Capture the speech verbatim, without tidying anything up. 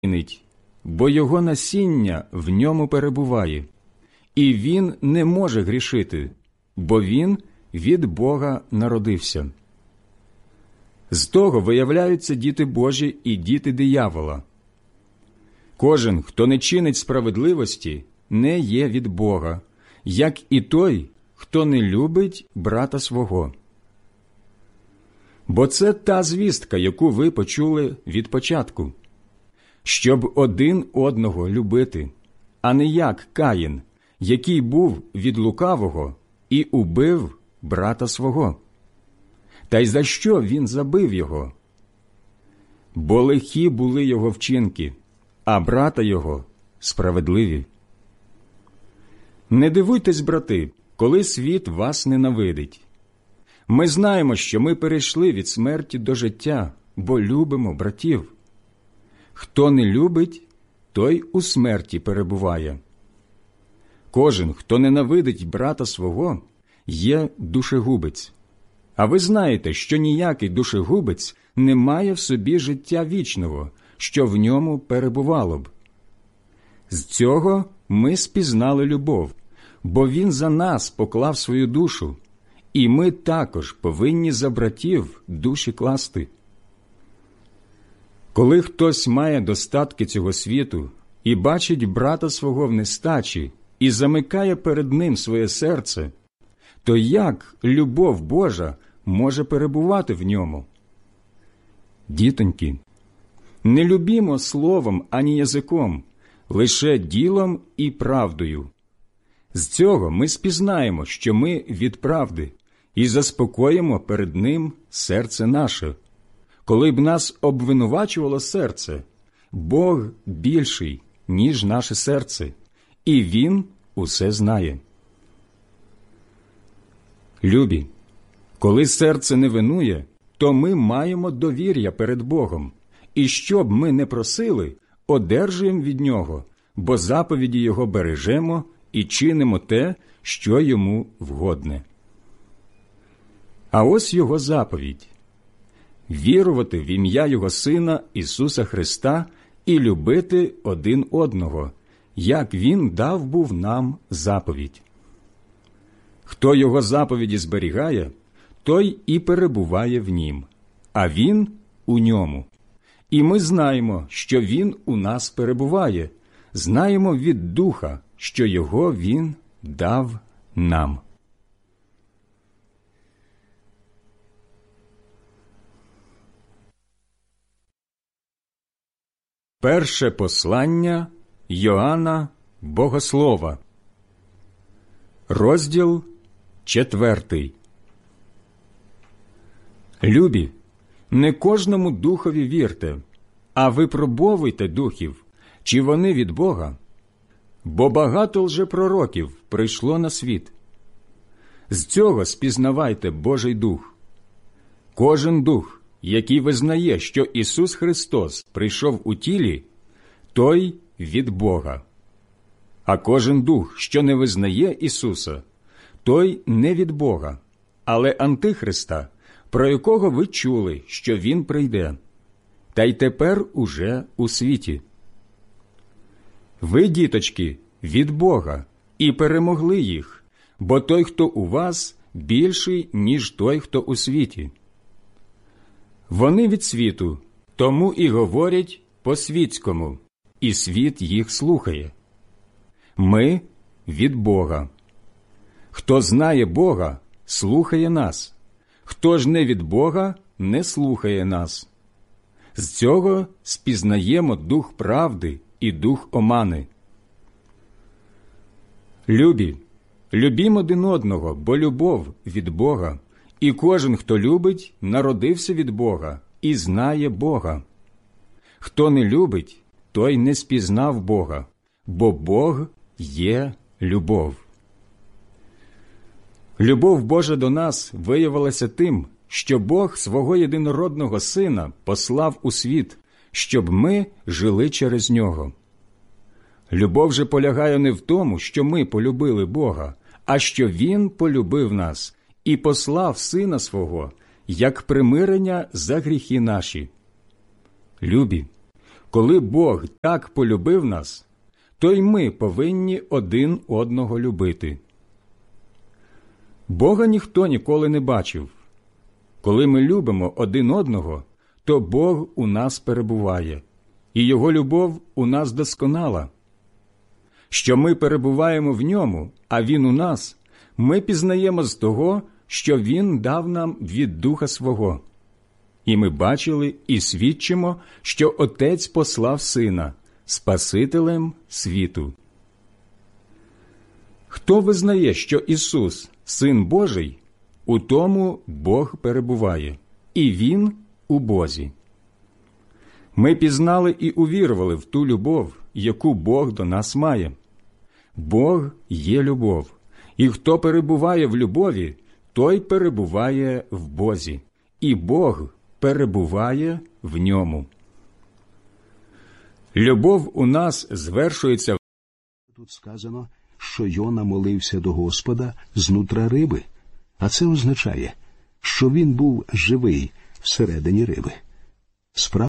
згинить, бо його насіння в ньому перебуває, і він не може грішити, бо він від Бога народився. З того виявляються діти Божі і діти диявола. Кожен, хто не чинить справедливості, не є від Бога, як і той, хто не любить брата свого. Бо це та звістка, яку ви почули від початку, щоб один одного любити, а не як Каїн, який був від лукавого і убив брата свого. Та й за що він забив його? Бо лихі були його вчинки, а брата його справедливі. Не дивуйтесь, брати, коли світ вас ненавидить. Ми знаємо, що ми перейшли від смерті до життя, бо любимо братів. Хто не любить, той у смерті перебуває. Кожен, хто ненавидить брата свого, є душегубець. А ви знаєте, що ніякий душегубець не має в собі життя вічного, що в ньому перебувало б. З цього ми спізнали любов, бо він за нас поклав свою душу, і ми також повинні за братів душі класти. Коли хтось має достатки цього світу і бачить брата свого в нестачі і замикає перед ним своє серце, то як любов Божа може перебувати в ньому? Дітоньки, не любімо словом ані язиком, лише ділом і правдою. З цього ми спізнаємо, що ми від правди, і заспокоїмо перед ним серце наше. Коли б нас обвинувачувало серце, Бог більший, ніж наше серце, і Він усе знає. Любі, коли серце не винує, то ми маємо довір'я перед Богом, і що б ми не просили, одержуємо від Нього, бо заповіді Його бережемо і чинимо те, що Йому вгодне. А ось Його заповідь – вірувати в ім'я Його Сина Ісуса Христа і любити один одного, як Він дав був нам заповідь. Хто Його заповіді зберігає, той і перебуває в Нім, а Він у ньому. І ми знаємо, що Він у нас перебуває, знаємо від Духа, що Його Він дав нам. Перше послання Йоанна Богослова, розділ четвертий. Любі, не кожному духові вірте, а випробовуйте духів, чи вони від Бога, бо багато лжепророків прийшло на світ. З цього спізнавайте Божий Дух. Кожен дух, який визнає, що Ісус Христос прийшов у тілі, той від Бога. А кожен дух, що не визнає Ісуса, той не від Бога, але Антихриста, про якого ви чули, що Він прийде, та й тепер уже у світі. Ви, діточки, від Бога, і перемогли їх, бо той, хто у вас, більший, ніж той, хто у світі. Вони від світу, тому і говорять по-світському, і світ їх слухає. Ми від Бога. Хто знає Бога, слухає нас. Хто ж не від Бога, не слухає нас. З цього спізнаємо дух правди і дух омани. Любі, любім один одного, бо любов від Бога, і кожен, хто любить, народився від Бога і знає Бога. Хто не любить, той не спізнав Бога, бо Бог є любов. Любов Божа до нас виявилася тим, що Бог свого єдинородного Сина послав у світ, щоб ми жили через Нього. Любов же полягає не в тому, що ми полюбили Бога, а що Він полюбив нас і послав Сина Свого, як примирення за гріхи наші. Любі, коли Бог так полюбив нас, то й ми повинні один одного любити. Бога ніхто ніколи не бачив. Коли ми любимо один одного, то Бог у нас перебуває, і Його любов у нас досконала. Що ми перебуваємо в Ньому, а Він у нас, ми пізнаємо з того, що Він дав нам від Духа Свого. І ми бачили і свідчимо, що Отець послав Сина, Спасителем світу. Хто визнає, що Ісус – Син Божий, у тому Бог перебуває, і Він у Бозі. Ми пізнали і увірували в ту любов, яку Бог до нас має. Бог є любов, і хто перебуває в любові, той перебуває в Бозі, і Бог перебуває в ньому. Любов у нас звершується. Тут сказано, що Йона молився до Господа знутра риби, а це означає, що він був живий всередині риби. Справа